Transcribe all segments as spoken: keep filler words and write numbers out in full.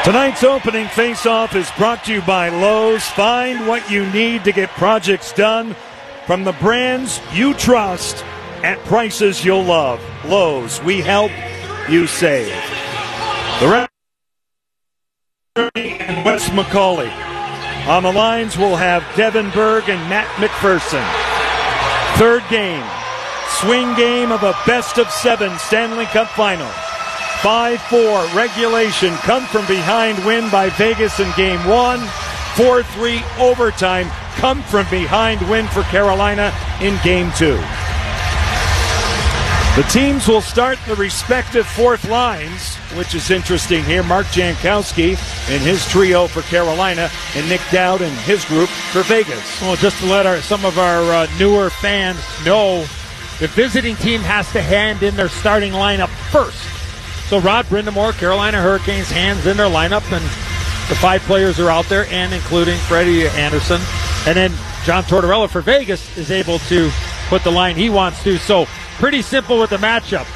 Tonight's opening face-off is brought to you by Lowe's. Find what you need to get projects done from the brands you trust at prices you'll love. Lowe's, we help, you save. The referee and Wes McCauley. On the lines, we'll have Devin Berg and Matt McPherson. Third game, swing game of a best-of-seven Stanley Cup final. five four regulation, come from behind win by Vegas in game one. four three overtime, come from behind win for Carolina in game two. The teams will start the respective fourth lines, which is interesting here. Mark Jankowski and his trio for Carolina, and Nick Dowd and his group for Vegas. Well, just to let our, some of our uh, newer fans know, the visiting team has to hand in their starting lineup first. So Rod Brindamore, Carolina Hurricanes, hands in their lineup, and the five players are out there, and including Freddie Anderson. And then John Tortorella for Vegas is able to put the line he wants to. So pretty simple with the matchup.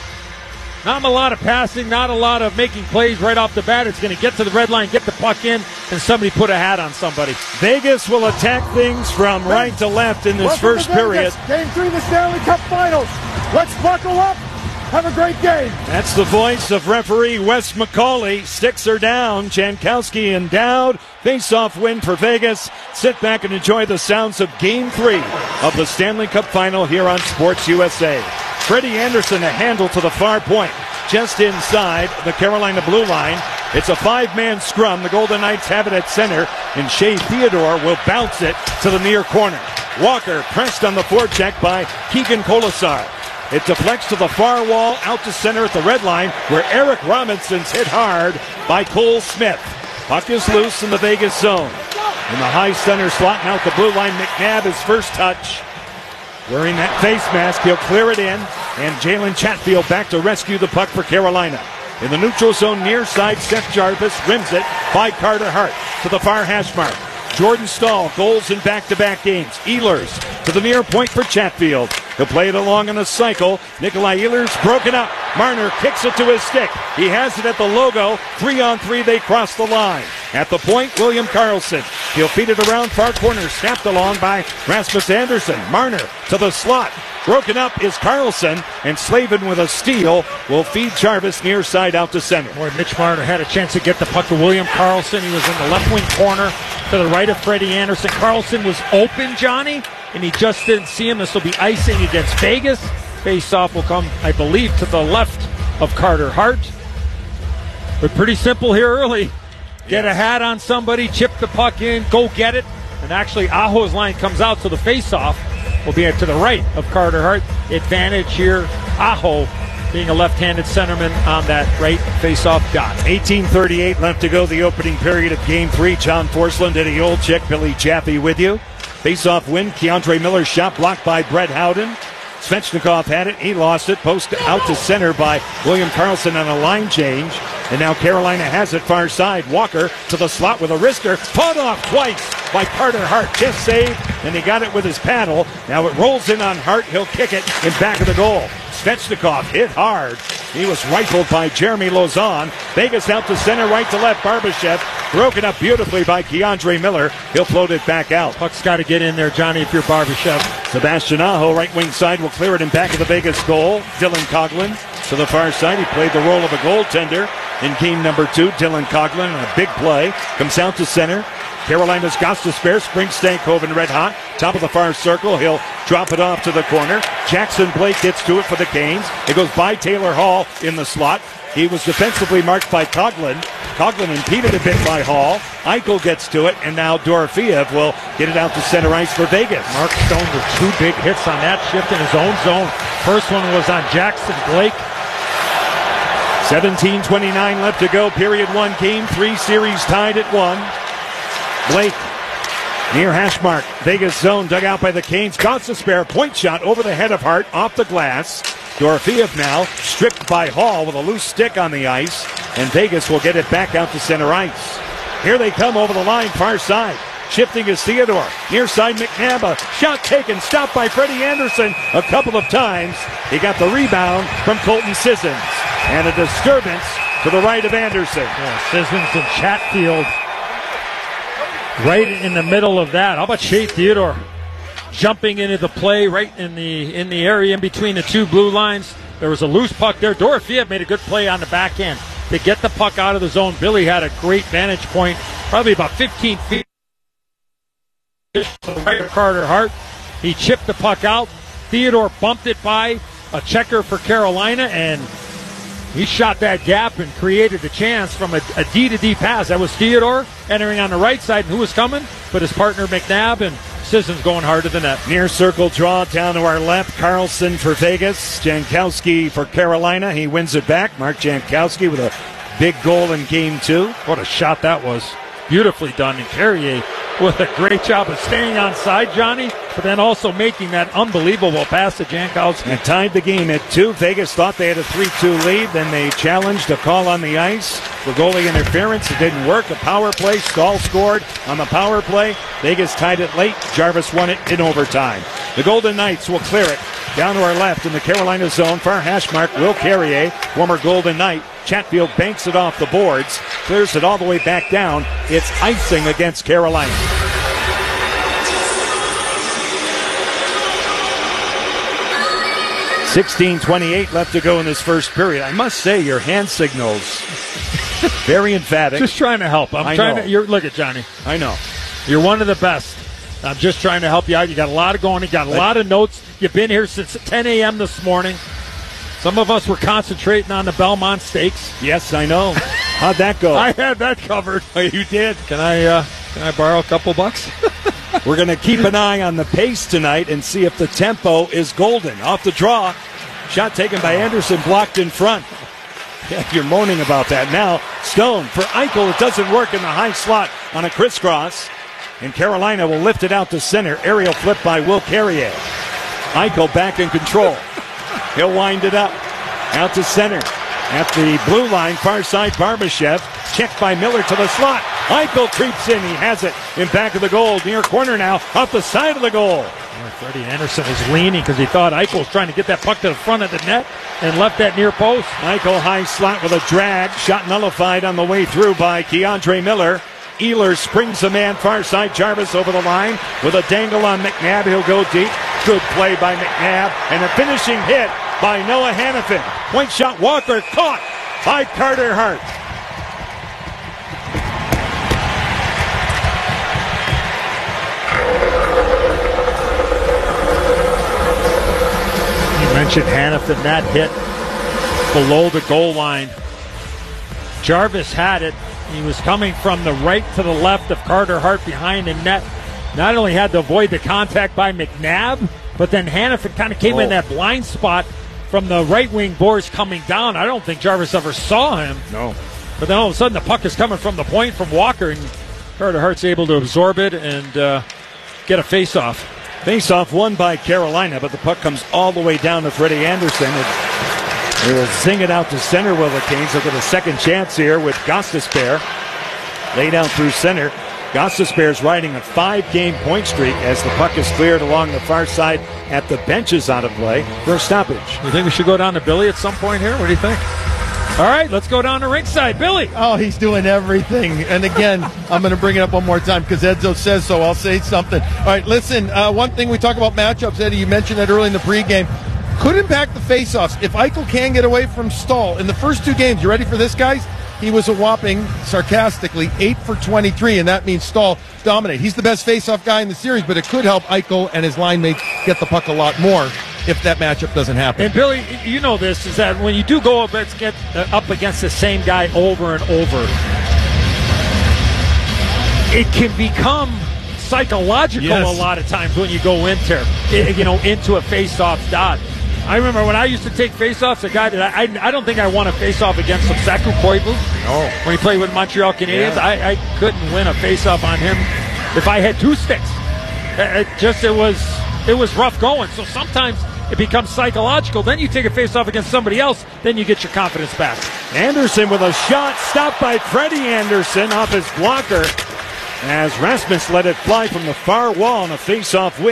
Not a lot of passing, not a lot of making plays right off the bat. It's going to get to the red line, get the puck in, and somebody put a hat on somebody. Vegas will attack things from right to left in this Welcome first to Vegas. period. Game three of the Stanley Cup Finals. Let's buckle up. Have a great game. That's the voice of referee Wes McCauley. Sticks are down. Jankowski and Dowd. Face-off win for Vegas. Sit back and enjoy the sounds of Game three of the Stanley Cup Final here on Sports U S A. Freddie Anderson a handle to the far point, just inside the Carolina blue line. It's a five-man scrum. The Golden Knights have it at center, and Shea Theodore will bounce it to the near corner. Walker pressed on the forecheck by Keegan Colasar. It deflects to the far wall, out to center at the red line, where Eric Robinson's hit hard by Cole Smith. Puck is loose in the Vegas zone. In the high center slot, and out the blue line, McNabb, his first touch. Wearing that face mask, he'll clear it in, and Jalen Chatfield back to rescue the puck for Carolina. In the neutral zone near side, Seth Jarvis rims it by Carter Hart to the far hash mark. Jordan Staal, goals in back-to-back games. Ehlers to the near point for Chatfield. He'll play it along in a cycle. Nikolai Ehlers broken up. Marner kicks it to his stick. He has it at the logo. Three on three, they cross the line. At the point, William Karlsson. He'll feed it around far corner, snapped along by Rasmus Andersson. Marner to the slot. Broken up is Karlsson, and Slavin with a steal will feed Jarvis near side out to center. Boy, Mitch Marner had a chance to get the puck to William Karlsson. He was in the left wing corner to the right of Freddie Anderson. Karlsson was open, Johnny, and he just didn't see him. This will be icing against Vegas. Face-off will come, I believe, to the left of Carter Hart. But pretty simple here early. Get a hat on somebody, chip the puck in, go get it. And actually, Aho's line comes out, so the face-off will be to the right of Carter Hart. Advantage here, Aho being a left-handed centerman on that right face-off dot. eighteen thirty-eight left to go, the opening period of Game three. John Forsland, Eddie Olczyk, Billy Jaffe with you. Face-off win, Keandre Miller shot blocked by Brett Howden. Svechnikov had it, he lost it, post out to center by William Karlsson on a line change. And now Carolina has it far side. Walker to the slot with a wrister. Fought off twice by Carter Hart. Just saved, and he got it with his paddle. Now it rolls in on Hart. He'll kick it in back of the goal. Svechnikov hit hard. He was rifled by Jeremy Lauzon. Vegas out to center, right to left. Barbashev broken up beautifully by Keandre Miller. He'll float it back out. Puck's got to get in there, Johnny, if you're Barbashev. Sebastian Aho, right wing side, will clear it in back of the Vegas goal. Dylan Coghlan to the far side. He played the role of a goaltender in game number two. Dylan Coghlan on a big play. Comes out to center. Carolina's got to spare. Spring Stankoven red hot. Top of the far circle. He'll drop it off to the corner. Jackson Blake gets to it for the Canes. It goes by Taylor Hall in the slot. He was defensively marked by Coghlan. Coghlan impeded a bit by Hall. Eichel gets to it, and now Dorofeev will get it out to center ice for Vegas. Mark Stone with two big hits on that shift in his own zone. First one was on Jackson Blake. seventeen twenty-nine left to go. Period one, game three, series tied at one. Blake near hash mark. Vegas zone dug out by the Canes. Got to spare. Point shot over the head of Hart off the glass. Dorofeev now stripped by Hall with a loose stick on the ice. And Vegas will get it back out to center ice. Here they come over the line, far side. Shifting is Theodore. Near side McNabb. A shot taken. Stopped by Freddie Anderson a couple of times. He got the rebound from Colton Sissons. And a disturbance to the right of Anderson. Yeah, Sissons and Chatfield right in the middle of that. How about Shea Theodore jumping into the play right in the in the area in between the two blue lines? There was a loose puck there. Dorofeyev made a good play on the backhand to get the puck out of the zone. Billy had a great vantage point, probably about fifteen feet to the right of Carter Hart. He chipped the puck out. Theodore bumped it by a checker for Carolina, and he shot that gap and created a chance from a, a D to D pass. That was Theodore entering on the right side, and who was coming? But his partner McNabb, and Sissons going hard to the net. Near circle draw down to our left. Carlson for Vegas. Jankowski for Carolina. He wins it back. Mark Jankowski with a big goal in game two. What a shot that was. Beautifully done. And Carrier with a great job of staying on side, Johnny, but then also making that unbelievable pass to Jankowski. And tied the game at two. Vegas thought they had a three two lead. Then they challenged a call on the ice for goalie interference. It didn't work. A power play. Stahl scored on the power play. Vegas tied it late. Jarvis won it in overtime. The Golden Knights will clear it. Down to our left in the Carolina zone. Far hash mark. Will Carrier, former Golden Knight. Chatfield banks it off the boards. Clears it all the way back down. It's icing against Carolina. sixteen twenty-eight left to go in this first period. I must say, your hand signals very emphatic. Just trying to help. I'm I trying know. to. You're, look at Johnny. I know. You're one of the best. I'm just trying to help you out. You got a lot of going. You got a lot of notes. You've been here since ten a.m. this morning. Some of us were concentrating on the Belmont Stakes. Yes, I know. How'd that go? I had that covered. You did. Can I? Uh, can I borrow a couple bucks? We're going to keep an eye on the pace tonight and see if the tempo is golden. Off the draw. Shot taken by Anderson, blocked in front. Yeah, you're moaning about that. Now, Stone for Eichel. It doesn't work in the high slot on a crisscross. And Carolina will lift it out to center. Aerial flip by Will Carrier. Eichel back in control. He'll wind it up. Out to center. At the blue line, far side, Barbashev. Checked by Miller to the slot. Eichel creeps in. He has it in back of the goal. Near corner now. Off the side of the goal. Freddie Anderson was leaning because he thought Eichel was trying to get that puck to the front of the net and left that near post. Eichel high slot with a drag. Shot nullified on the way through by Keandre Miller. Ehlers springs a man far side. Jarvis over the line with a dangle on McNabb. He'll go deep. Good play by McNabb. And a finishing hit by Noah Hannafin. Point shot Walker caught by Carter Hart. You mentioned Hannafin. That hit below the goal line. Jarvis had it. He was coming from the right to the left of Carter Hart behind the net. Not only had to avoid the contact by McNabb, but then Hannafin kind of came oh. in that blind spot from the right wing boards coming down. I don't think Jarvis ever saw him. No. But then all of a sudden the puck is coming from the point from Walker, and Carter Hart's able to absorb it and uh, get a face-off. Face-off won by Carolina, but the puck comes all the way down to Freddie Anderson. And they will zing it out to center. Will the Canes look at a second chance here with Gostisbehere. Laid out through center. Gostisbehere's riding a five-game point streak as the puck is cleared along the far side at the benches out of play for a stoppage. You think we should go down to Billy at some point here? What do you think? All right, let's go down to ringside. Billy. Oh, he's doing everything. And again, I'm going to bring it up one more time because Edzo says so. I'll say something. All right, listen, uh, one thing we talk about matchups, Eddie, you mentioned that early in the pregame. Could impact the faceoffs. If Eichel can get away from Stahl in the first two games, you ready for this, guys? He was a whopping, sarcastically, eight for twenty-three, and that means Stahl dominate. He's the best faceoff guy in the series, but it could help Eichel and his line mates get the puck a lot more if that matchup doesn't happen. And Billy, you know this, is that when you do go up against, get, uh, up against the same guy over and over, it can become psychological Yes. a lot of times when you go into, you know, into a face-off dot. I remember when I used to take face-offs, a guy that I, I, I don't think I won a face-off against him, Saku Koivu. No. When he played with Montreal Canadiens, Yeah. I, I couldn't win a face-off on him if I had two sticks. It, it just, it was, it was rough going. So sometimes it becomes psychological. Then you take a face-off against somebody else, then you get your confidence back. Anderson with a shot stopped by Freddie Anderson off his blocker as Rasmus let it fly from the far wall and a face-off win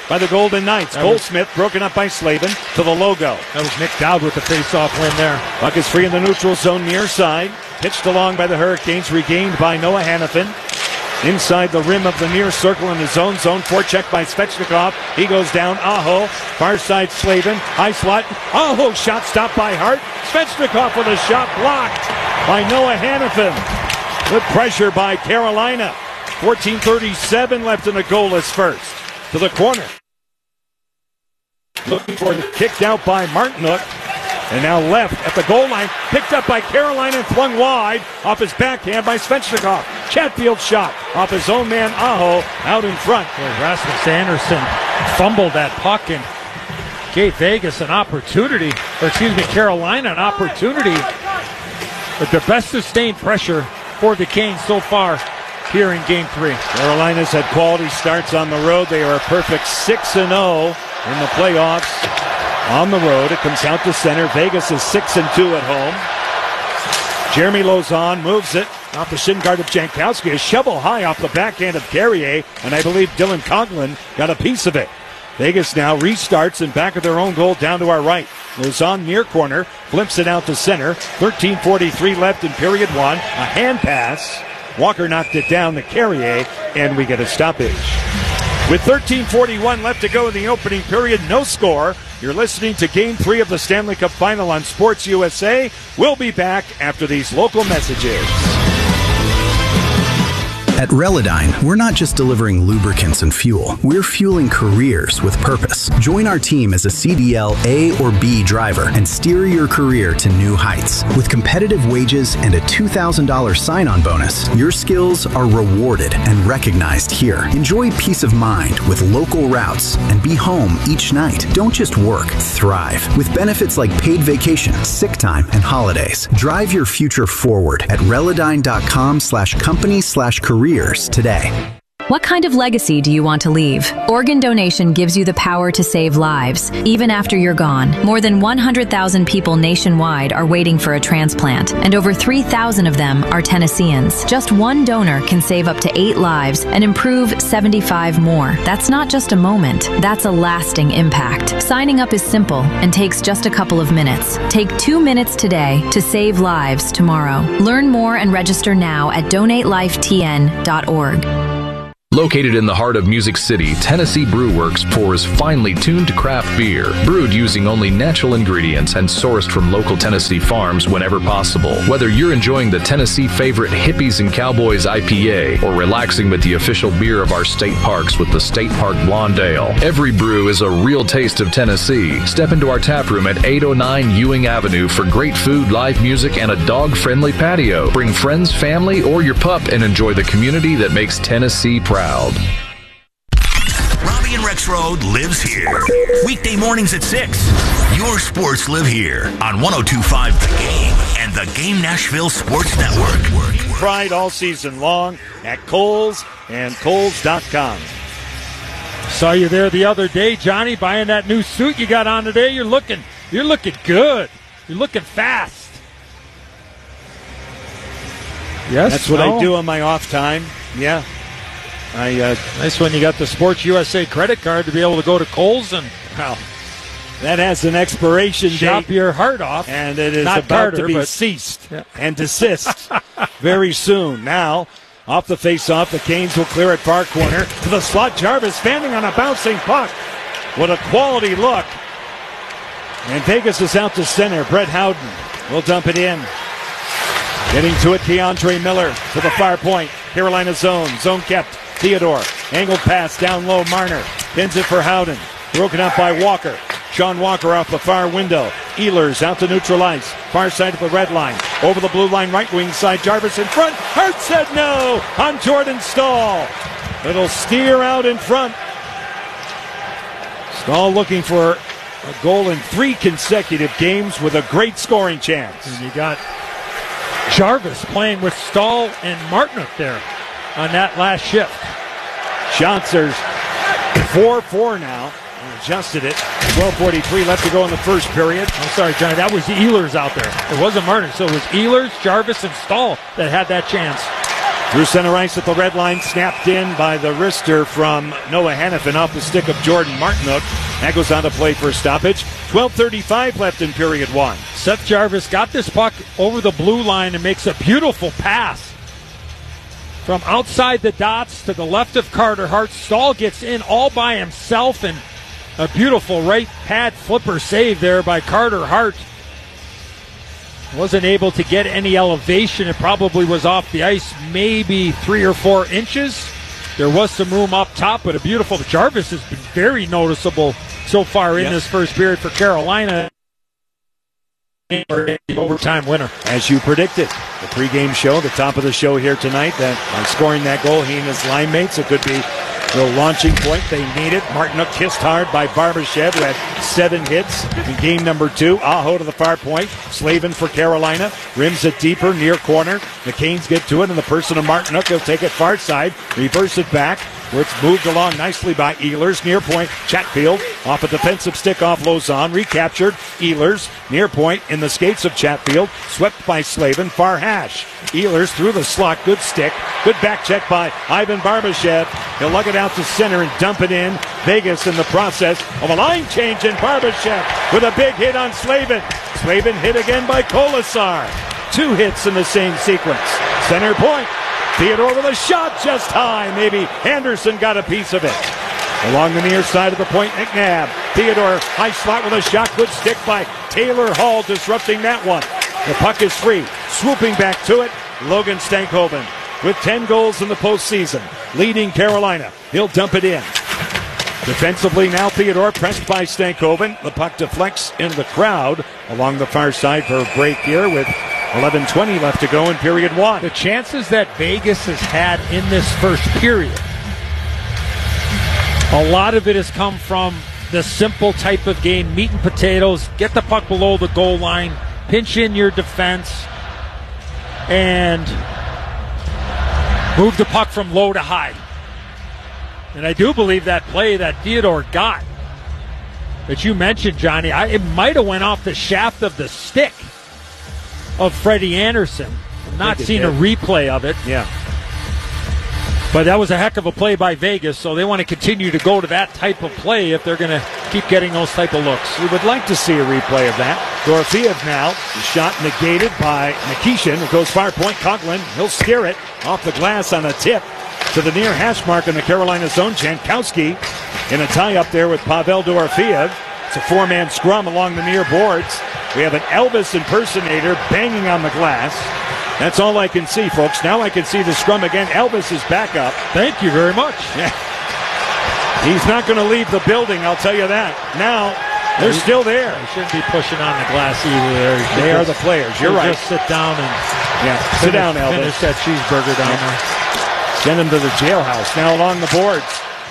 by the Golden Knights. Goldsmith broken up by Slavin to the logo. That was Nick Dowd with the face-off win there. Puck is free in the neutral zone near side. Pitched along by the Hurricanes, regained by Noah Hannafin. Inside the rim of the near circle in the zone. Zone forecheck by Svechnikov. He goes down. Aho. Far side Slavin. High slot. Aho shot stopped by Hart. Svechnikov with a shot blocked by Noah Hannafin. Good pressure by Carolina. fourteen thirty-seven left in the goalless first. To the corner. Looking for the kicked out by Martinook. And now left at the goal line. Picked up by Carolina and flung wide. Off his backhand by Svechnikov. Chatfield shot off his own man Aho out in front. Boy, Rasmus Anderson fumbled that puck and gave Vegas an opportunity, or excuse me, Carolina an opportunity. But the best sustained pressure for the Canes so far here in Game three. Carolina's had quality starts on the road. They are a perfect six and oh in the playoffs. On the road, it comes out to center. Vegas is six and two at home. Jeremy Lauzon moves it off the shin guard of Jankowski. A shovel high off the backhand of Carrier, and I believe Dylan Conklin got a piece of it. Vegas now restarts in back of their own goal down to our right. Lauzon near corner, flips it out to center. thirteen forty-three left in period one. A hand pass. Walker knocked it down to Carrier, and we get a stoppage. With thirteen forty-one left to go in the opening period, no score. You're listening to Game three of the Stanley Cup Final on Sports U S A. We'll be back after these local messages. At Relodyne, we're not just delivering lubricants and fuel. We're fueling careers with purpose. Join our team as a C D L A or B driver and steer your career to new heights. With competitive wages and a two thousand dollars sign-on bonus, your skills are rewarded and recognized here. Enjoy peace of mind with local routes and be home each night. Don't just work, thrive. With benefits like paid vacation, sick time, and holidays. Drive your future forward at Relodyne.com slash company slash careers today. What kind of legacy do you want to leave? Organ donation gives you the power to save lives, even after you're gone. More than one hundred thousand people nationwide are waiting for a transplant, and over three thousand of them are Tennesseans. Just one donor can save up to eight lives and improve seventy-five more. That's not just a moment, that's a lasting impact. Signing up is simple and takes just a couple of minutes. Take two minutes today to save lives tomorrow. Learn more and register now at donate life t n dot org. Located in the heart of Music City, Tennessee Brew Works pours finely tuned craft beer, brewed using only natural ingredients and sourced from local Tennessee farms whenever possible. Whether you're enjoying the Tennessee favorite Hippies and Cowboys I P A or relaxing with the official beer of our state parks with the State Park Blonde Ale, every brew is a real taste of Tennessee. Step into our tap room at eight oh nine Ewing Avenue for great food, live music, and a dog-friendly patio. Bring friends, family, or your pup and enjoy the community that makes Tennessee proud. Robbie and Rex Road lives here. Weekday mornings at six. Your sports live here on one oh two point five The Game and the Game Nashville Sports Network. Pride all season long at Kohl's and Kohl's dot com. Saw you there the other day, Johnny, buying that new suit you got on today. You're looking, you're looking good. You're looking fast. Yes, that's what no? I do on my off time. Yeah. I, uh, nice when you got the Sports U S A credit card to be able to go to Kohl's and, well, that has an expiration shop date. your heart off. And it is Not about Carter, to be but, ceased yeah. and desist very soon. Now, off the face-off, the Canes will clear it far corner to the slot. Jarvis standing on a bouncing puck. What a quality look. And Vegas is out to center. Brett Howden will dump it in. Getting to it, Keandre Miller to the far point. Carolina zone. Zone kept. Theodore. Angled pass down low. Marner pins it for Howden. Broken up by Walker. Sean Walker off the far window. Ehlers out to neutral ice. Far side of the red line. Over the blue line, right wing side. Jarvis in front. Hart said no on Jordan Staal. It'll steer out in front. Staal looking for a goal in three consecutive games with a great scoring chance. And you got Jarvis playing with Staal and Martinook there on that last shift. Shots are four four now. Adjusted it. twelve forty-three left to go in the first period. I'm sorry, Johnny. That was Ehlers out there. It wasn't Martin. So it was Ehlers, Jarvis, and Staal that had that chance. Through center ice at the red line, snapped in by the wrister from Noah Hannafin off the stick of Jordan Martinook. That goes on to play for a stoppage. twelve thirty-five left in period one. Seth Jarvis got this puck over the blue line and makes a beautiful pass. From outside the dots to the left of Carter Hart. Stahl gets in all by himself, and a beautiful right pad flipper save there by Carter Hart. Wasn't able to get any elevation. It probably was off the ice maybe three or four inches. There was some room up top, but a beautiful Jarvis has been very noticeable so far in yes. this first period for Carolina. Overtime winner. As you predicted, the pregame show, the top of the show here tonight, that by scoring that goal, he and his line mates, it could be the launching point. They need it. Martinook kissed hard by Barbashev, who had seven hits in game number two. Aho to the far point. Slavin for Carolina. Rims it deeper, near corner. The Canes get to it, and the person of Martinook, he'll take it far side, reverse it back, where it's moved along nicely by Ehlers. Near point, Chatfield off a defensive stick off Lausanne. Recaptured. Ehlers, near point in the skates of Chatfield. Swept by Slavin, far hash. Ehlers through the slot. Good stick. Good back check by Ivan Barbashev. He'll lug it out to center and dump it in. Vegas in the process of a line change, in Barbashev with a big hit on Slavin. Slavin hit again by Kolasar. Two hits in the same sequence. Center point. Theodore with a shot just high. Maybe Anderson got a piece of it. Along the near side of the point, McNabb. Theodore, high slot with a shot. Good stick by Taylor Hall, disrupting that one. The puck is free. Swooping back to it, Logan Stankhoven. With ten goals in the postseason, leading Carolina. He'll dump it in. Defensively now, Theodore pressed by Stankhoven. The puck deflects into the crowd along the far side for a break here with eleven twenty left to go in period one. The chances that Vegas has had in this first period, a lot of it has come from the simple type of game, meat and potatoes, get the puck below the goal line, pinch in your defense, and move the puck from low to high. And I do believe that play that Theodore got, that you mentioned, Johnny, I, it might have went off the shaft of the stick of Freddie Anderson. I've not seen a replay of it. Yeah. But that was a heck of a play by Vegas, so they want to continue to go to that type of play if they're going to keep getting those type of looks. We would like to see a replay of that. Dorofeev now, the shot negated by Nikishin. It goes far point. Conklin, he'll steer it off the glass on a tip to the near hash mark in the Carolina zone. Jankowski in a tie-up there with Pavel Dorofeev. It's a four-man scrum along the near boards. We have an Elvis impersonator banging on the glass. That's all I can see, folks. Now I can see the scrum again. Elvis is back up. Thank you very much. Yeah. He's not going to leave the building, I'll tell you that. Now, they're still there. They shouldn't be pushing on the glass either. They are the players. You're right. Just sit down and yeah, finish, sit down, Elvis. Finish that cheeseburger down yeah. there. Send him to the jailhouse. Now along the boards.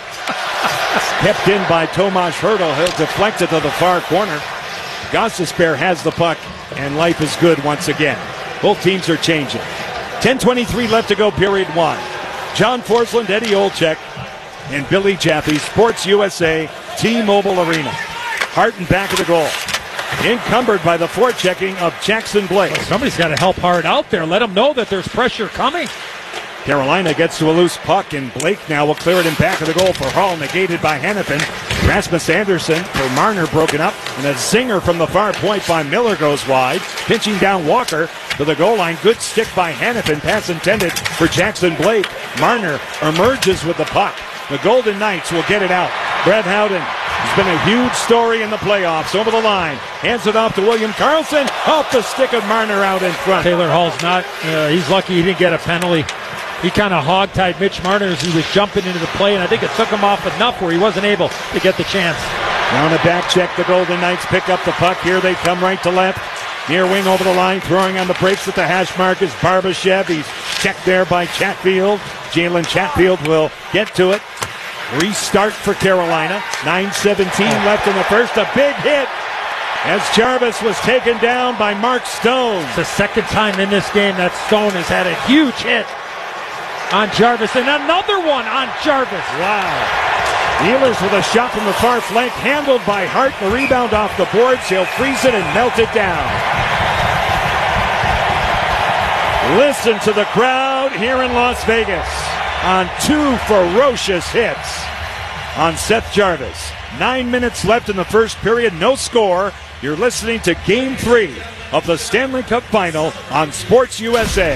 Kept in by Tomas Hertl. He'll deflect it to the far corner. Gostisbehere has the puck, and life is good once again. Both teams are changing. ten twenty-three left to go, period one. John Forsland, Eddie Olczyk, and Billy Jaffe, Sports U S A, T-Mobile Arena. Hart in back of the goal. Encumbered by the forechecking of Jackson Blake. Well, somebody's got to help Hart out there. Let him know that there's pressure coming. Carolina gets to a loose puck, and Blake now will clear it in back of the goal for Hall, negated by Hannafin. Rasmus Anderson for Marner broken up, and a zinger from the far point by Miller goes wide. Pinching down Walker to the goal line. Good stick by Hannafin. Pass intended for Jackson Blake. Marner emerges with the puck. The Golden Knights will get it out. Brett Howden has been a huge story in the playoffs. Over the line. Hands it off to William Karlsson. Off the stick of Marner out in front. Taylor Hall's not, uh, he's lucky he didn't get a penalty. He kind of hog-tied Mitch Marner as he was jumping into the play, and I think it took him off enough where he wasn't able to get the chance. Now on the back check, the Golden Knights pick up the puck. Here they come right to left. Near wing over the line, throwing on the brakes at the hash mark is Barbashev. He's checked there by Chatfield. Jalen Chatfield will get to it. Restart for Carolina. nine seventeen oh. left in the first. A big hit as Jarvis was taken down by Mark Stone. It's the second time in this game that Stone has had a huge hit on Jarvis, and another one on Jarvis. Wow. Ehlers with a shot from the far flank, handled by Hart. The rebound off the boards. He'll freeze it and melt it down. Listen to the crowd here in Las Vegas on two ferocious hits on Seth Jarvis. Nine minutes left in the first period, no score. You're listening to Game three of the Stanley Cup Final on Sports U S A.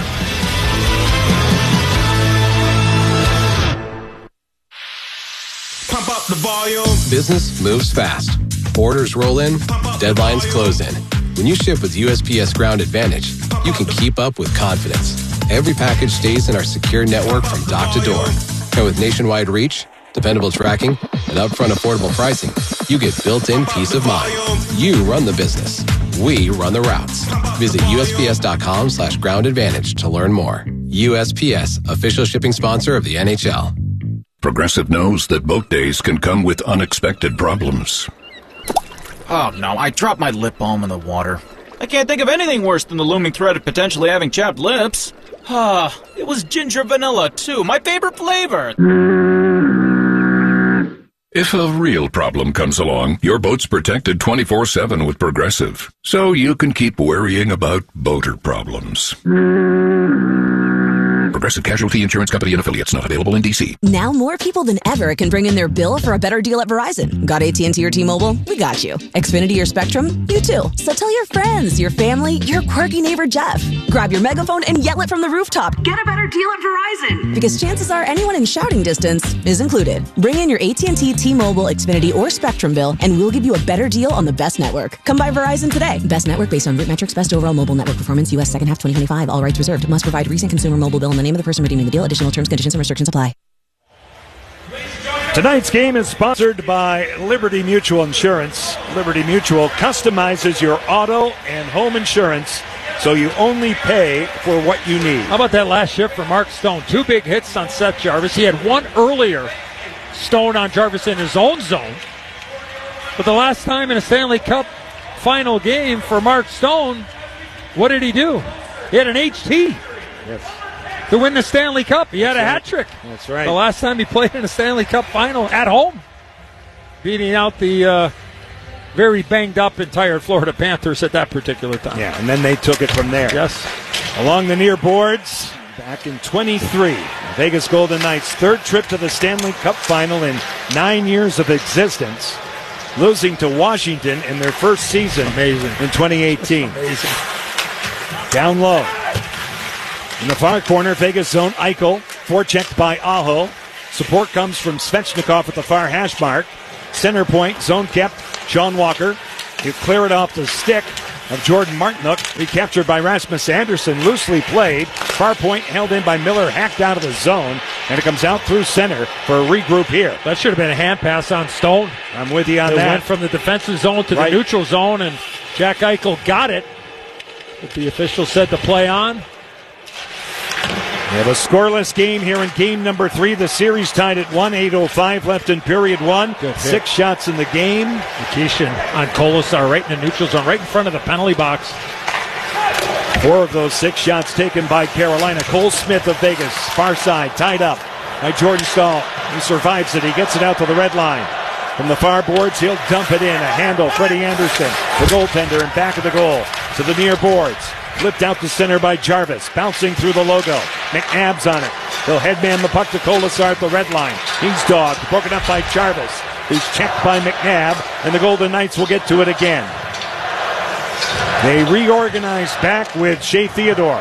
Pump up the volume. Business moves fast. Orders roll in, deadlines close in. When you ship with U S P S Ground Advantage, you can keep up with confidence. Every package stays in our secure network from dock to door. And with nationwide reach, dependable tracking, and upfront affordable pricing, you get built-in peace of mind. You run the business. We run the routes. Visit USPS.com slash ground advantage to learn more. U S P S, official shipping sponsor of the N H L. Progressive knows that boat days can come with unexpected problems. Oh no, I dropped my lip balm in the water. I can't think of anything worse than the looming threat of potentially having chapped lips. Ah, it was ginger vanilla too, my favorite flavor. If a real problem comes along, your boat's protected twenty-four seven with Progressive, so you can keep worrying about boater problems. Progressive Casualty Insurance Company and affiliates, not available in D C. Now more people than ever can bring in their bill for a better deal at Verizon. Got A T and T or T-Mobile? We got you. Xfinity or Spectrum? You too. So tell your friends, your family, your quirky neighbor Jeff. Grab your megaphone and yell it from the rooftop. Get a better deal at Verizon. Because chances are anyone in shouting distance is included. Bring in your A T and T, T-Mobile, Xfinity, or Spectrum bill, and we'll give you a better deal on the best network. Come by Verizon today. Best network based on root metrics, best overall mobile network performance, U S second half twenty twenty-five. All rights reserved. Must provide recent consumer mobile bill in the name of the person redeeming the deal. Additional terms, conditions, and restrictions apply. Tonight's game is sponsored by Liberty Mutual Insurance. Liberty Mutual customizes your auto and home insurance so you only pay for what you need. How about that last shift for Mark Stone? Two big hits on Seth Jarvis. He had one earlier, Stone on Jarvis in his own zone. But the last time in a Stanley Cup final game for Mark Stone, what did he do? He had an H T. Yes. To win the Stanley Cup. He had That's a right. hat trick. That's right. The last time he played in a Stanley Cup final at home, beating out the uh, very banged up and tired Florida Panthers at that particular time. Yeah, and then they took it from there. Yes. Along the near boards, back in twenty-three, Vegas Golden Knights' third trip to the Stanley Cup final in nine years of existence, losing to Washington in their first season. Amazing. In twenty eighteen. Amazing. Down low. In the far corner, Vegas zone Eichel, forechecked by Aho. Support comes from Svechnikov at the far hash mark. Center point, zone kept, Sean Walker. You clear it off the stick of Jordan Martinook. Recaptured by Rasmus Anderson, loosely played. Far point held in by Miller, hacked out of the zone, and it comes out through center for a regroup here. That should have been a hand pass on Stone. I'm with you on It that. went from the defensive zone to Right. the neutral zone, and Jack Eichel got it. But the official said to play on. We have a scoreless game here in game number three. The series tied at one, eight oh five left in period one. Good hit. Six shots in the game. Nikishin on Kolesar right in the neutral zone, right in front of the penalty box. Four of those six shots taken by Carolina. Cole Smith of Vegas, far side, tied up by Jordan Staal. He survives it. He gets it out to the red line. From the far boards, he'll dump it in. A handle, Freddie Anderson, the goaltender, and back of the goal to the near boards. Flipped out to center by Jarvis, bouncing through the logo. McNabb's on it. He'll headman the puck to Kolesar at the red line. He's dogged, broken up by Jarvis, who's checked by McNabb, and the Golden Knights will get to it again. They reorganize back with Shea Theodore.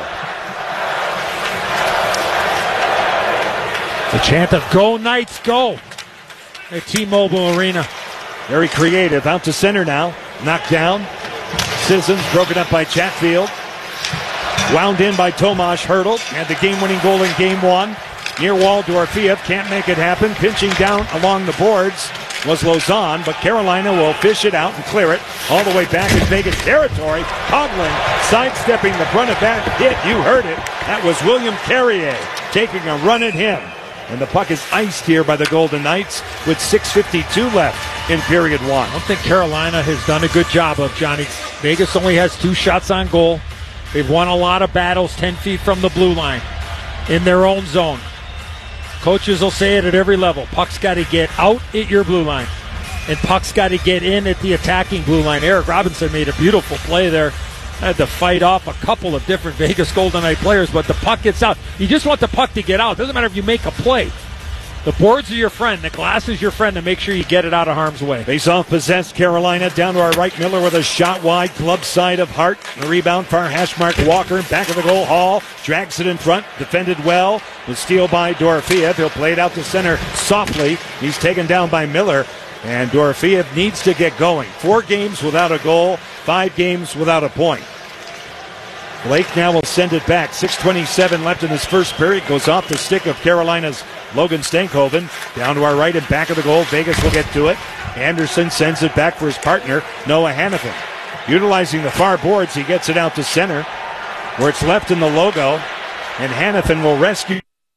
The chant of "Go Knights, go!" at T-Mobile Arena. Very creative. Out to center now. Knocked down. Sissons broken up by Chatfield. Wound in by Tomas Hertl. Had the game-winning goal in game one. Near wall, Dorofeev can't make it happen. Pinching down along the boards was Lausanne, but Carolina will fish it out and clear it all the way back in Vegas territory. Coughlin sidestepping the brunt of that hit. You heard it. That was William Carrier taking a run at him. And the puck is iced here by the Golden Knights with six fifty-two left in period one. I don't think Carolina has done a good job of, Johnny. Vegas only has two shots on goal. They've won a lot of battles ten feet from the blue line in their own zone. Coaches will say it at every level. Puck's got to get out at your blue line, and puck's got to get in at the attacking blue line. Eric Robinson made a beautiful play there had to fight off a couple of different Vegas Golden Knight players, but the puck gets out. You just want the puck to get out. It doesn't matter if you make a play. The boards are your friend. The glass is your friend to make sure you get it out of harm's way. Face-off possessed Carolina. Down to our right. Miller with a shot wide. Glove side of Hart. The rebound far hash mark Walker. Back of the goal. Hall drags it in front. Defended well. The steal by Dorofeev. He'll play it out to center softly. He's taken down by Miller. And Dorofeev needs to get going. Four games without a goal. Five games without a point. Blake now will send it back. six twenty-seven left in this first period. Goes off the stick of Carolina's Logan Stankhoven. Down to our right and back of the goal. Vegas will get to it. Anderson sends it back for his partner, Noah Hannafin. Utilizing the far boards, he gets it out to center, where it's left in the logo. And Hannafin will rescue.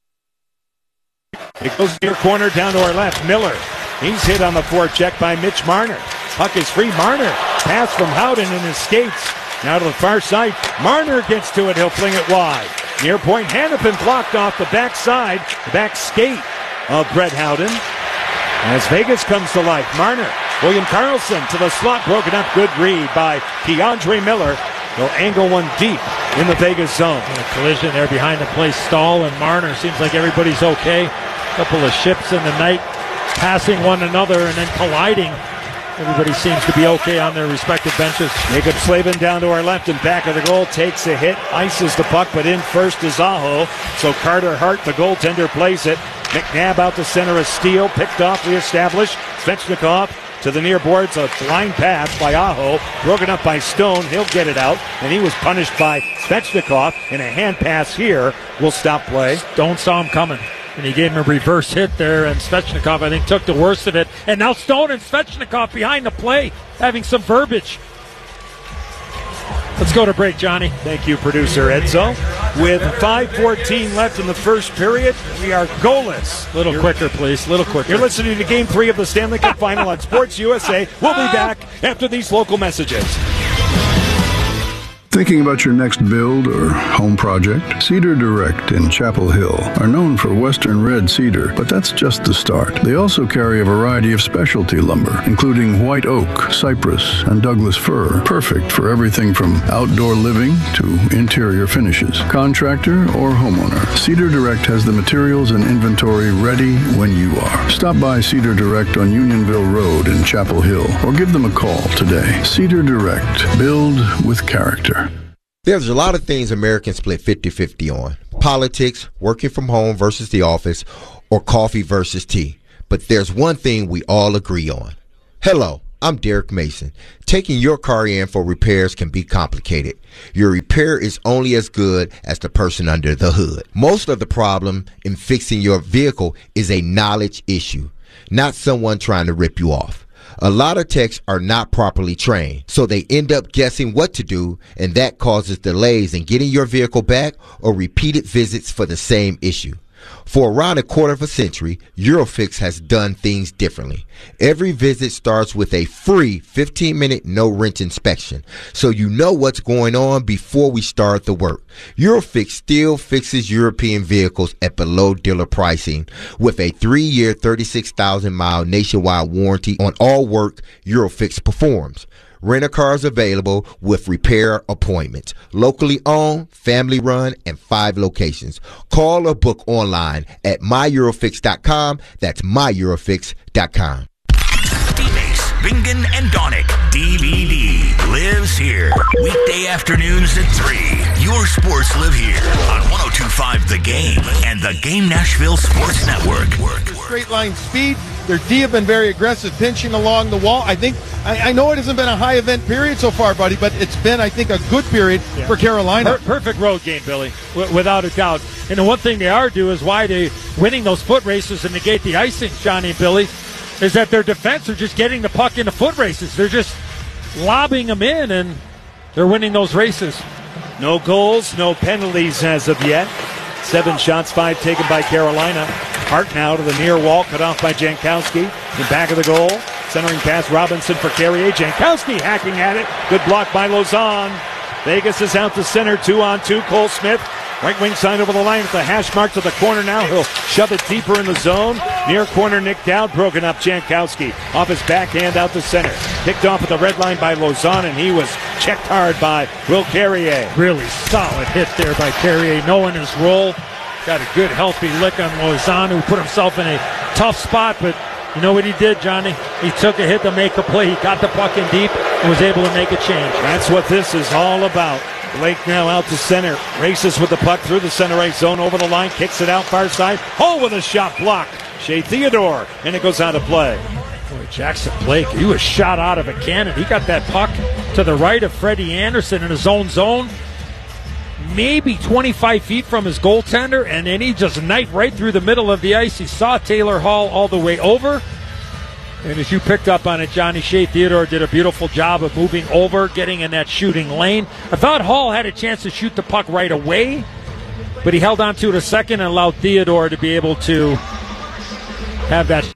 It goes near corner down to our left. Miller. He's hit on the forecheck by Mitch Marner. Puck is free. Marner. Pass from Howden and his skates. Now to the far side. Marner gets to it. He'll fling it wide. Near point. Hannafin blocked off the back side. The back skate of Brett Howden. As Vegas comes to life. Marner. William Karlsson to the slot. Broken up. Good read by Keandre Miller. He'll angle one deep in the Vegas zone. And a collision there behind the play. Stahl and Marner. Seems like everybody's okay. A couple of ships in the night passing one another and then colliding. Everybody seems to be okay on their respective benches. Jacob Slavin down to our left and back of the goal. Takes a hit, ices the puck, but in first is Aho. So Carter Hart, the goaltender, plays it. McNabb out to center, a steal. Picked off, reestablished. Svechnikov to the near boards. A blind pass by Aho. Broken up by Stone. He'll get it out. And he was punished by Svechnikov. And a hand pass here will stop play. Stone saw him coming. And he gave him a reverse hit there, and Svechnikov, I think, took the worst of it. And now Stone and Svechnikov behind the play, having some verbiage. Let's go to break, Johnny. Thank you, producer Edzo. With five fourteen left in the first period, we are goalless. Little you're, quicker, please. Little quicker. You're listening to Game three of the Stanley Cup Final on Sports U S A. We'll be back after these local messages. Thinking about your next build or home project? Cedar Direct in Chapel Hill are known for Western red cedar, but that's just the start. They also carry a variety of specialty lumber, including white oak, cypress, and Douglas fir, perfect for everything from outdoor living to interior finishes. Contractor or homeowner, Cedar Direct has the materials and inventory ready when you are. Stop by Cedar Direct on Unionville Road in Chapel Hill or give them a call today. Cedar Direct. Build with character. There's a lot of things Americans split fifty-fifty on. Politics, working from home versus the office, or coffee versus tea. But there's one thing we all agree on. Hello, I'm Derek Mason. Taking your car in for repairs can be complicated. Your repair is only as good as the person under the hood. Most of the problem in fixing your vehicle is a knowledge issue, not someone trying to rip you off. A lot of techs are not properly trained, so they end up guessing what to do, and that causes delays in getting your vehicle back or repeated visits for the same issue. For around a quarter of a century, Eurofix has done things differently. Every visit starts with a free fifteen minute no-wrench inspection, so you know what's going on before we start the work. Eurofix still fixes European vehicles at below dealer pricing with a three year, thirty-six thousand mile nationwide warranty on all work Eurofix performs. Rent-a-cars available with repair appointments. Locally owned, family run, and five locations. Call or book online at my eurofix dot com. That's my eurofix dot com. D-Mace, Bingen, and Donick. D V D lives here. Weekday afternoons at three. Your sports live here on one oh two point five The Game and the Game Nashville Sports Network. Straight line speed. Their D have been very aggressive, pinching along the wall. I think, I, I know it hasn't been a high event period so far, buddy, but it's been, I think, a good period yeah. for Carolina. Per- perfect road game, Billy, w- without a doubt. And the one thing they are do is why they winning those foot races and negate the icing, Johnny and Billy, is that their defense are just getting the puck into foot races. They're just lobbing them in, and they're winning those races. No goals, no penalties as of yet. Seven shots, five taken by Carolina. Hart now to the near wall, cut off by Jankowski. In back of the goal, centering pass Robinson for Carrier. Jankowski hacking at it. Good block by Lauzon. Vegas is out to center, two on two. Cole Smith, right wing side over the line at the hash mark to the corner now. He'll shove it deeper in the zone. Near corner nicked out, broken up Jankowski. Off his backhand out to center. Picked off at the red line by Lauzon, and he was Checked hard by Will Carrier. Really solid hit there by Carrier, knowing his role. Got a good, healthy lick on Lozano, who put himself in a tough spot, but you know what he did, Johnny? He took a hit to make a play. He got the puck in deep and was able to make a change. That's what this is all about. Blake now out to center. Races with the puck through the center ice zone, over the line, kicks it out far side. Hall with a shot blocked. Shea Theodore, and it goes out of play. Boy, Jackson Blake, he was shot out of a cannon. He got that puck to the right of Freddie Anderson in his own zone, maybe twenty-five feet from his goaltender, and then he just knifed right through the middle of the ice. He saw Taylor Hall all the way over. And as you picked up on it, Johnny, Shea Theodore did a beautiful job of moving over, getting in that shooting lane. I thought Hall had a chance to shoot the puck right away, but he held on to it a second and allowed Theodore to be able to have that.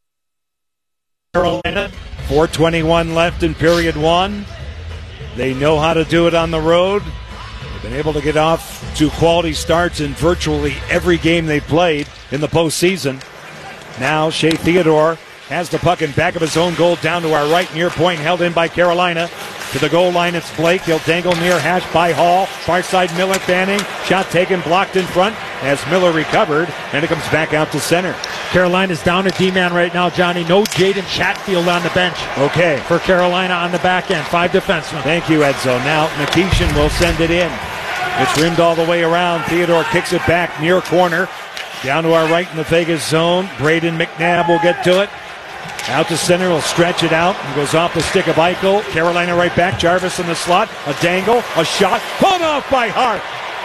Carolina, four twenty-one left in period one. They know how to do it on the road. They've been able to get off to quality starts in virtually every game they've played in the postseason. Now Shea Theodore has the puck in back of his own goal down to our right, near point, held in by Carolina. To the goal line, it's Blake. He'll dangle near hash by Hall. Far side, Miller fanning. Shot taken, blocked in front as Miller recovered, and it comes back out to center. Carolina's down a D-man right now, Johnny. No Jaden Chatfield on the bench. Okay. For Carolina on the back end. Five defensemen. Thank you, Edzo. Now Nikishin will send it in. It's rimmed all the way around. Theodore kicks it back near corner. Down to our right in the Vegas zone. Braden McNabb will get to it. Out to center, will stretch it out, and goes off the stick of Eichel. Carolina right back, Jarvis in the slot, a dangle, a shot, put off by Hart.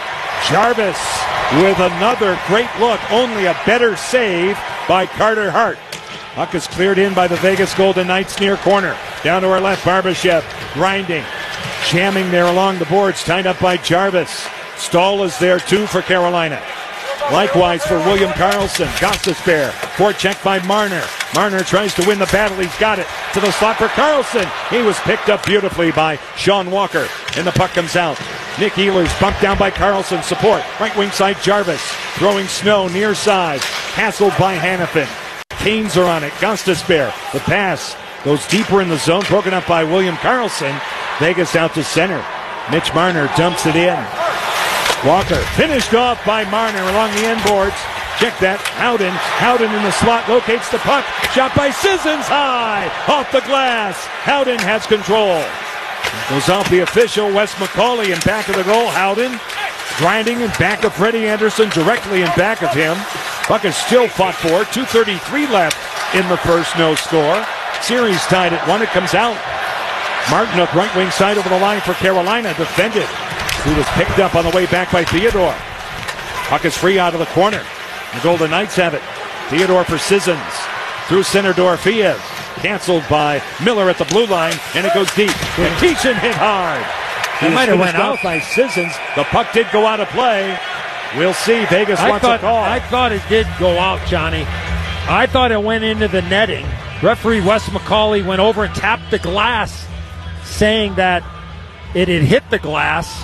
Jarvis with another great look, only a better save by Carter Hart. Puck is cleared in by the Vegas Golden Knights near corner. Down to our left, Barbashev, grinding, jamming there along the boards, tied up by Jarvis. Stahl is there too for Carolina. Likewise for William Karlsson. Gostisbehere. Forecheck by Marner. Marner tries to win the battle. He's got it. To the slot for Karlsson. He was picked up beautifully by Sean Walker. And the puck comes out. Nick Ehlers bumped down by Karlsson. Support. Right wing side Jarvis. Throwing Snow near side. Hassled by Hannafin. Canes are on it. Gostisbehere. The pass goes deeper in the zone. Broken up by William Karlsson. Vegas out to center. Mitch Marner dumps it in. Walker finished off by Marner along the end boards. Check that. Howden. Howden in the slot locates the puck. Shot by Sissons high off the glass. Howden has control. Goes off the official. Wes McCauley in back of the goal. Howden grinding in back of Freddie Anderson, directly in back of him. Puck is still fought for. two thirty-three left in the first. No score. Series tied at one. It comes out. Martin up right wing side over the line for Carolina. Defended. He was picked up on the way back by Theodore. Puck is free out of the corner. The Golden Knights have it. Theodore for Sissons. Through center door, Fies. Canceled by Miller at the blue line, and it goes deep. And Keeshan hit hard. He might have went out by Sissons. The puck did go out of play. We'll see. Vegas I wants thought, a call. I thought it did go out, Johnny. I thought it went into the netting. Referee Wes McCauley went over and tapped the glass, saying that it had hit the glass.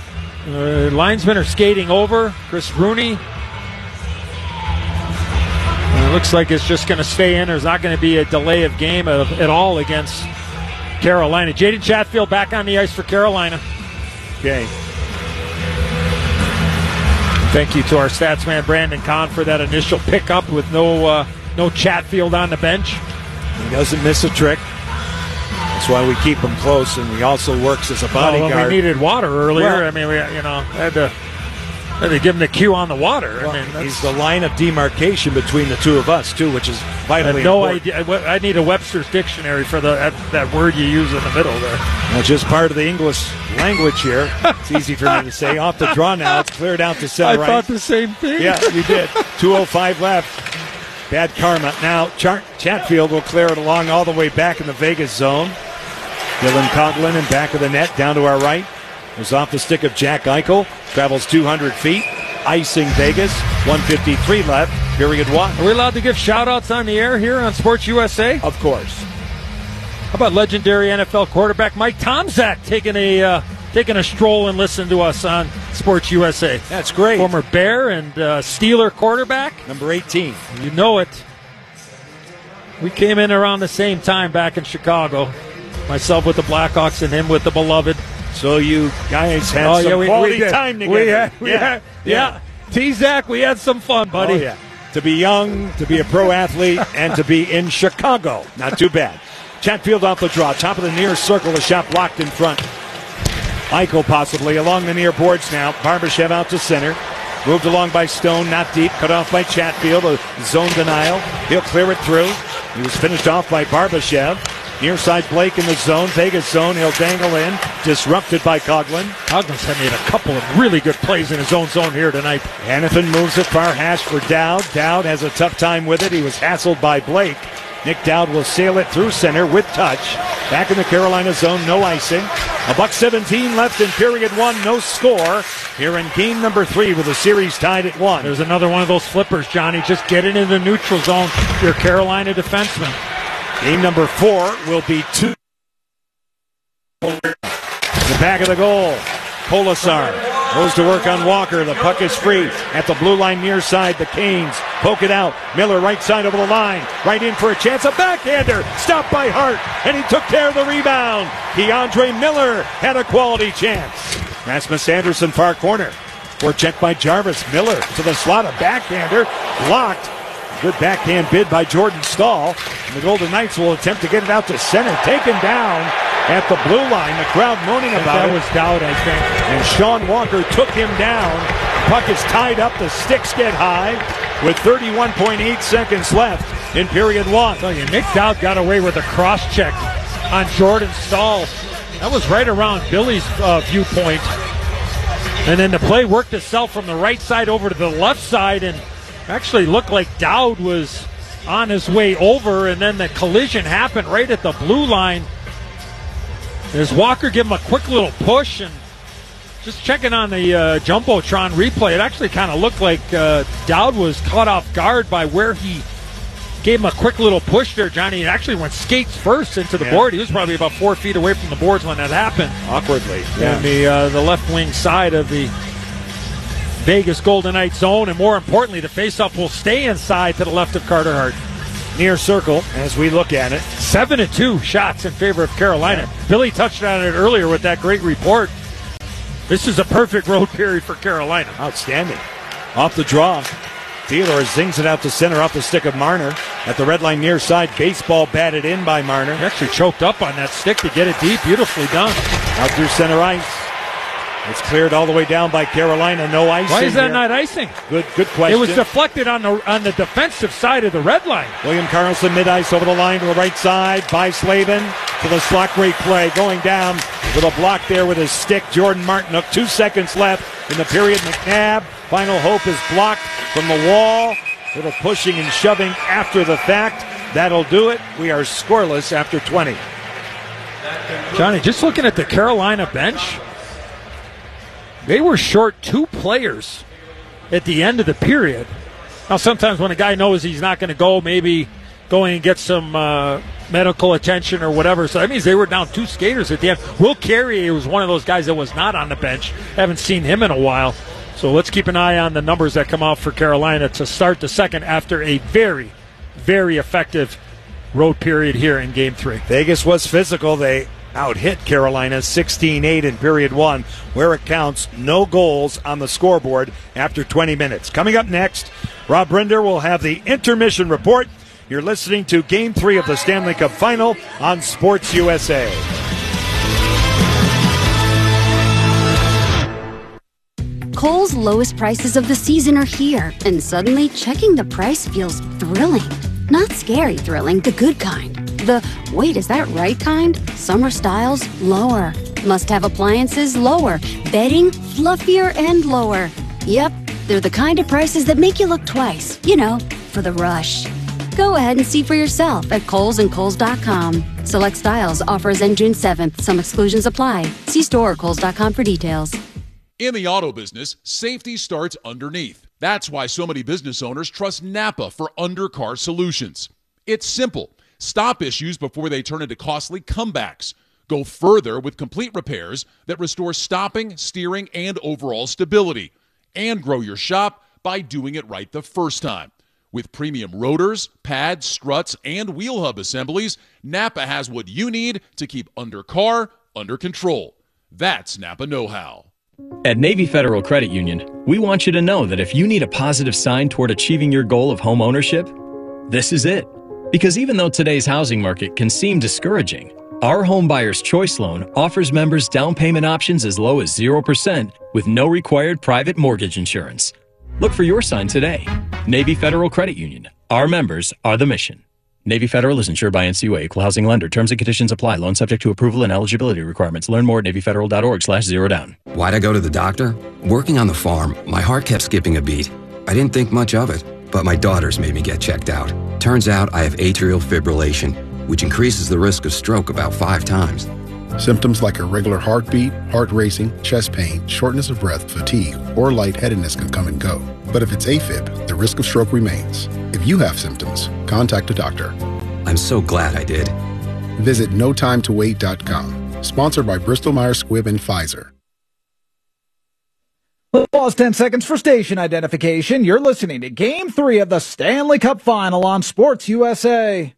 Uh, linesmen are skating over. Chris Rooney. And it looks like it's just going to stay in. There's not going to be a delay of game of, at all against Carolina. Jaden Chatfield back on the ice for Carolina. Okay. Thank you to our stats man Brandon Kahn for that initial pickup with no uh, no Chatfield on the bench. He doesn't miss a trick. That's why we keep him close, and he also works as a bodyguard. Well, we needed water earlier. Well, I mean, we you know had to had to give him the cue on the water. Well, I mean, he's the line of demarcation between the two of us too, which is vitally I no important. idea. I need a Webster's dictionary for the that, that word you use in the middle there. Well, just part of the English language here. It's easy for me to say. Off the draw now. It's cleared out to center I right. thought the same thing. Yeah, you did. two oh five left. Bad karma. Now Char- Chatfield will clear it along all the way back in the Vegas zone. Dylan Coughlin in back of the net, down to our right. Goes off the stick of Jack Eichel. Travels two hundred feet. Icing Vegas. one fifty-three left. Period one. Are we allowed to give shout-outs on the air here on Sports U S A? Of course. How about legendary N F L quarterback Mike Tomczak taking a uh, taking a stroll and listening to us on Sports U S A? That's great. Former Bear and uh, Steeler quarterback. Number eighteen. You know it. We came in around the same time back in Chicago. Myself with the Blackhawks and him with the Beloved. So you guys had oh, some yeah, we, quality we did. time together. We had, we yeah. had, yeah. yeah. T-Zach, we had some fun, buddy. Oh, yeah. To be young, to be a pro athlete, and to be in Chicago. Not too bad. Chatfield off the draw. Top of the near circle. The shot blocked in front. Eichel possibly along the near boards now. Barbashev out to center. Moved along by Stone. Not deep. Cut off by Chatfield. A zone denial. He'll clear it through. He was finished off by Barbashev. Near side Blake in the zone. Vegas zone. He'll dangle in. Disrupted by Coughlin. Coughlin's had made a couple of really good plays in his own zone here tonight. Hanifin moves it far hash for Dowd. Dowd has a tough time with it. He was hassled by Blake. Nick Dowd will sail it through center with touch. Back in the Carolina zone, no icing. A buck seventeen left in period one, no score. Here in game number three with the series tied at one. There's another one of those flippers, Johnny. Just get it in the neutral zone, your Carolina defenseman. Game number four will be two. The back of the goal. Polisar goes to work on Walker. The puck is free at the blue line near side. The Canes poke it out. Miller right side over the line. Right in for a chance. A backhander. Stopped by Hart. And he took care of the rebound. Keandre Miller had a quality chance. Rasmus Anderson far corner. Forecheck by Jarvis. Miller to the slot. A backhander. Blocked. Good backhand bid by Jordan Stahl. And the Golden Knights will attempt to get it out to center. Taken down at the blue line. The crowd moaning about that it. That was Dowd, I think. And Sean Walker took him down. Puck is tied up. The sticks get high with thirty-one point eight seconds left in period one. I tell you, Nick Dowd got away with a cross check on Jordan Stahl. That was right around Billy's uh, viewpoint. And then the play worked itself from the right side over to the left side, and actually looked like Dowd was on his way over, and then the collision happened right at the blue line. As Walker gave him a quick little push, and just checking on the uh, Jumbotron replay, it actually kind of looked like uh, Dowd was caught off guard by where he gave him a quick little push there, Johnny. It actually went skates first into the yeah. board. He was probably about four feet away from the boards when that happened. Awkwardly. Yeah. And the, uh, the left wing side of the Vegas Golden Knights zone, and more importantly, the faceoff will stay inside to the left of Carter Hart. Near circle as we look at it. Seven to two shots in favor of Carolina. Yeah. Billy touched on it earlier with that great report. This is a perfect road period for Carolina. Outstanding. Off the draw. Theodore zings it out to center off the stick of Marner. At the red line near side, baseball batted in by Marner. He actually choked up on that stick to get it deep. Beautifully done. Out through center ice. It's cleared all the way down by Carolina. No icing. Why is that here. not icing? Good, good question. It was deflected on the on the defensive side of the red line. William Karlsson mid ice over the line to the right side by Slavin to the slot. Great play going down with a block there with his stick. Jordan Martinook. Two seconds left in the period. McNabb. Final hope is blocked from the wall. Little pushing and shoving after the fact. That'll do it. We are scoreless after twenty. Johnny, just looking at the Carolina bench, they were short two players at the end of the period. Now, sometimes when a guy knows he's not going to go, maybe going and get some uh, medical attention or whatever. So that means they were down two skaters at the end. Will Carrier was one of those guys that was not on the bench. Haven't seen him in a while. So let's keep an eye on the numbers that come out for Carolina to start the second after a very, very effective road period here in Game three. Vegas was physical. They out-hit Carolina sixteen eight in period one. Where it counts, no goals on the scoreboard after twenty minutes. Coming up next, Rob Brinder will have the intermission report. You're listening to Game three of the Stanley Cup Final on Sports U S A. Kohl's lowest prices of the season are here, and suddenly checking the price feels thrilling. Not scary thrilling, the good kind. The, wait, is that right kind? Summer styles, lower. Must-have appliances, lower. Bedding, fluffier and lower. Yep, they're the kind of prices that make you look twice. You know, for the rush. Go ahead and see for yourself at Kohl's and Kohl's dot com. Select styles, offers end June seventh. Some exclusions apply. See store or Kohl's dot com for details. In the auto business, safety starts underneath. That's why so many business owners trust Napa for undercar solutions. It's simple. Stop issues before they turn into costly comebacks. Go further with complete repairs that restore stopping, steering, and overall stability. And grow your shop by doing it right the first time. With premium rotors, pads, struts, and wheel hub assemblies, Napa has what you need to keep undercar under control. That's Napa know-how. At Navy Federal Credit Union, we want you to know that if you need a positive sign toward achieving your goal of home ownership, this is it. Because even though today's housing market can seem discouraging, our Home Buyer's Choice Loan offers members down payment options as low as zero percent with no required private mortgage insurance. Look for your sign today. Navy Federal Credit Union. Our members are the mission. Navy Federal is insured by N C U A, Equal Housing Lender. Terms and conditions apply. Loan subject to approval and eligibility requirements. Learn more at NavyFederal.org slash zero down. Why'd I go to the doctor? Working on the farm, my heart kept skipping a beat. I didn't think much of it, but my daughters made me get checked out. Turns out I have atrial fibrillation, which increases the risk of stroke about five times. Symptoms like irregular heartbeat, heart racing, chest pain, shortness of breath, fatigue, or lightheadedness can come and go. But if it's AFib, the risk of stroke remains. If you have symptoms, contact a doctor. I'm so glad I did. Visit no time to wait dot com. Sponsored by Bristol-Myers Squibb and Pfizer. Let's pause ten seconds for station identification. You're listening to Game three of the Stanley Cup Final on Sports U S A.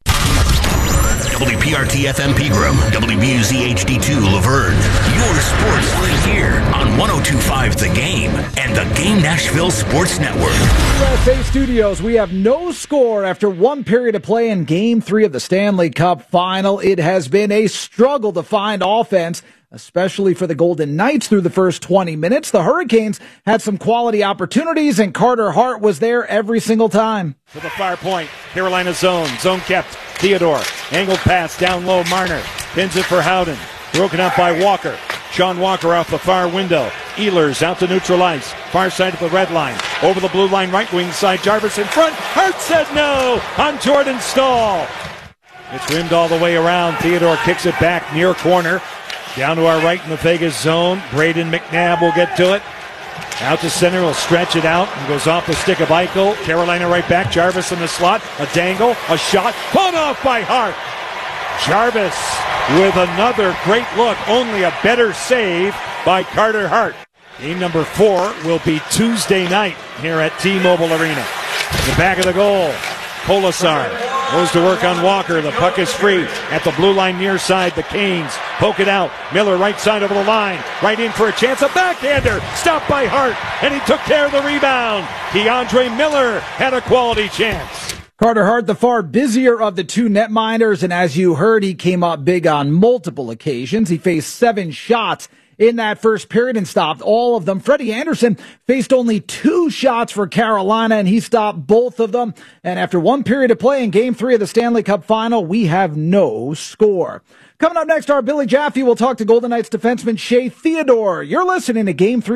W P R T F M Pegram, W B U Z H D two Laverne. Your sports live here on one oh two point five The Game and the Game Nashville Sports Network. U S A Studios, we have no score after one period of play in Game three of the Stanley Cup Final. It has been a struggle to find offense, especially for the Golden Knights through the first twenty minutes. The Hurricanes had some quality opportunities, and Carter Hart was there every single time. To the far point, Carolina zone. Zone kept. Theodore. Angled pass down low. Marner pins it for Howden. Broken up by Walker. Sean Walker off the far window. Ehlers out to neutral ice. Far side of the red line. Over the blue line, right wing side. Jarvis in front. Hart said no on Jordan Staal. It's rimmed all the way around. Theodore kicks it back near corner. Down to our right in the Vegas zone. Braden McNabb will get to it. Out to center, will stretch it out and goes off the stick of Eichel. Carolina right back. Jarvis in the slot. A dangle, a shot, pulled off by Hart. Jarvis with another great look. Only a better save by Carter Hart. Game number four will be Tuesday night here at T-Mobile Arena. The back of the goal. Kolasar goes to work on Walker. The puck is free at the blue line near side. The Canes poke it out. Miller right side over the line. Right in for a chance. A backhander. Stopped by Hart. And he took care of the rebound. DeAndre Miller had a quality chance. Carter Hart, the far busier of the two netminders. And as you heard, he came up big on multiple occasions. He faced seven shots in that first period and stopped all of them. Freddie Anderson faced only two shots for Carolina, and he stopped both of them. And after one period of play in Game three of the Stanley Cup Final, we have no score. Coming up next, our Billy Jaffe will talk to Golden Knights defenseman Shea Theodore. You're listening to Game three.